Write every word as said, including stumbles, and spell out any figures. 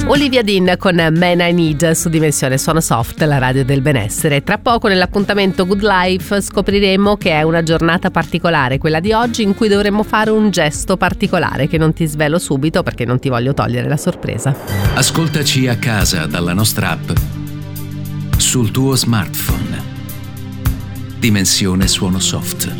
Olivia Dean con Man I Need su Dimensione Suono Soft, la radio del benessere. Tra poco nell'appuntamento Good Life scopriremo che è una giornata particolare, quella di oggi, in cui dovremmo fare un gesto particolare che non ti svelo subito perché non ti voglio togliere la sorpresa. Ascoltaci a casa dalla nostra app, sul tuo smartphone. Dimensione Suono Soft.